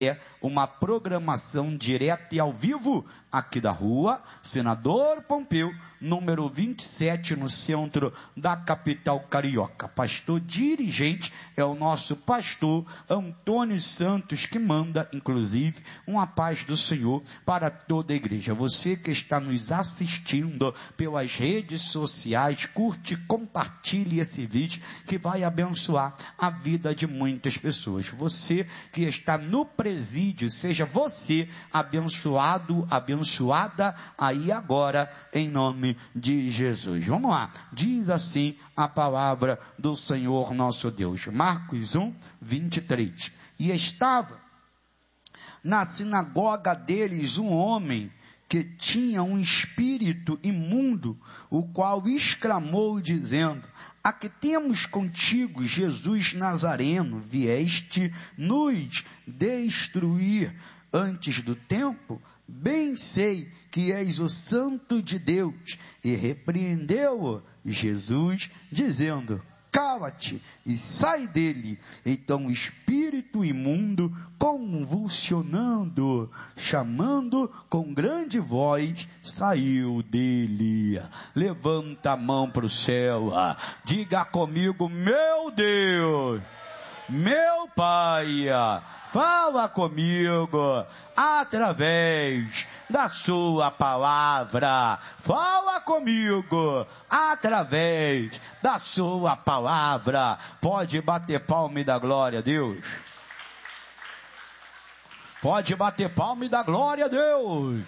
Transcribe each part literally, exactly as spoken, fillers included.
É uma programação direta e ao vivo aqui da rua Senador Pompeu, número vinte e sete, no centro da capital carioca. Pastor dirigente é o nosso pastor Antônio Santos, que manda, inclusive, uma paz do Senhor para toda a igreja. Você que está nos assistindo pelas redes sociais, curte, compartilhe esse vídeo que vai abençoar a vida de muitas pessoas. Você que está no presídio, seja você abençoado, abençoada aí agora, em nome de Jesus. Vamos lá, diz assim a palavra do Senhor nosso Deus. Marcos um, vinte e três. E estava na sinagoga deles um homem que tinha um espírito imundo, o qual exclamou dizendo: a que temos contigo, Jesus Nazareno? Vieste nos destruir antes do tempo? Bem sei que és o Santo de Deus. E repreendeu-o Jesus, dizendo: cala-te e sai dele. Então o espírito imundo, convulsionando, chamando com grande voz, saiu dele. Levanta a mão para o céu, diga comigo: meu Deus, meu Pai, fala comigo através da sua palavra. Fala comigo através da sua palavra. Pode bater palma e dar glória a Deus. Pode bater palma e dar glória a Deus.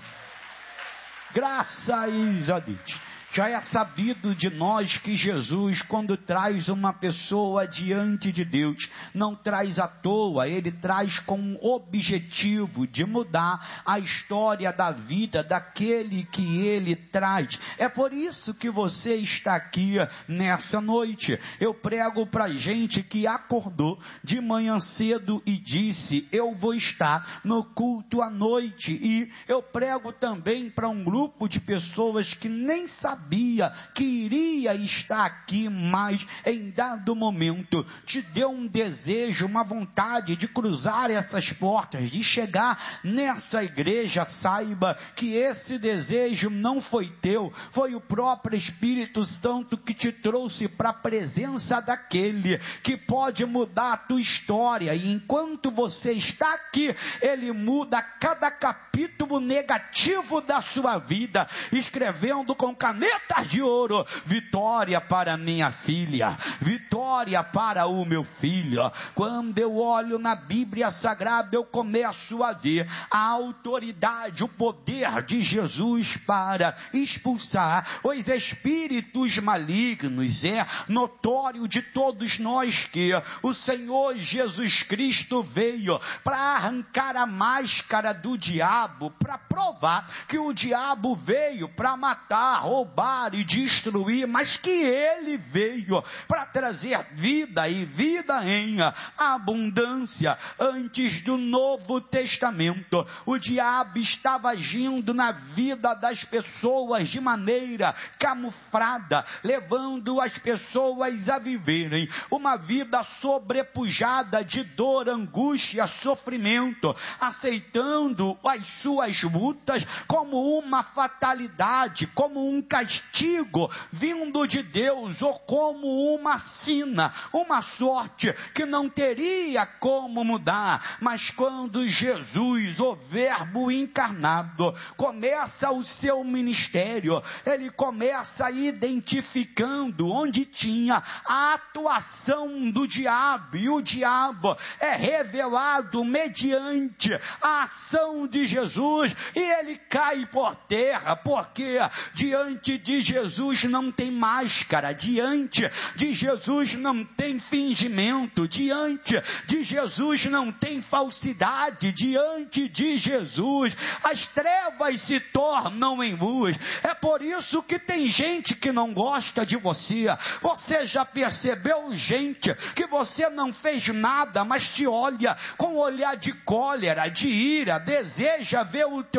Graças a Deus. Já é sabido de nós que Jesus, quando traz uma pessoa diante de Deus, não traz à toa, ele traz com um objetivo de mudar a história da vida daquele que ele traz. É por isso que você está aqui nessa noite. Eu prego para gente que acordou de manhã cedo e disse: eu vou estar no culto à noite. E eu prego também para um grupo de pessoas que nem sabia que iria estar aqui, mas em dado momento te deu um desejo, uma vontade de cruzar essas portas, de chegar nessa igreja. Saiba que esse desejo não foi teu, foi o próprio Espírito Santo que te trouxe para a presença daquele que pode mudar a tua história. E enquanto você está aqui, ele muda cada capítulo negativo da sua vida, escrevendo com canetas de ouro: vitória para minha filha, vitória para o meu filho. Quando eu olho na Bíblia Sagrada, eu começo a ver a autoridade, o poder de Jesus para expulsar os espíritos malignos. É notório de todos nós que o Senhor Jesus Cristo veio para arrancar a máscara do diabo, para provar que o diabo veio para matar, roubar e destruir, mas que ele veio para trazer vida e vida em abundância. Antes do Novo Testamento, o diabo estava agindo na vida das pessoas de maneira camuflada, levando as pessoas a viverem uma vida sobrepujada de dor, angústia, sofrimento, aceitando as suas lutas como uma fatalidade, como um castigo vindo de Deus, ou como uma sina, uma sorte que não teria como mudar. Mas quando Jesus, o Verbo encarnado, começa o seu ministério, ele começa identificando onde tinha a atuação do diabo, e o diabo é revelado mediante a ação de Jesus, e ele cai por terra, porque diante de Jesus não tem máscara, diante de Jesus não tem fingimento, diante de Jesus não tem falsidade, diante de Jesus as trevas se tornam em luz. É por isso que tem gente que não gosta de você. Você já percebeu gente que você não fez nada, mas te olha com olhar de cólera, de ira, deseja ver o teu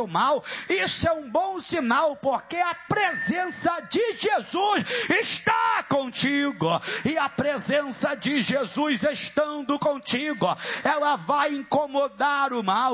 o mal. Isso é um bom sinal, porque a presença de Jesus está contigo. E a presença de Jesus estando contigo, ela vai incomodar o mal.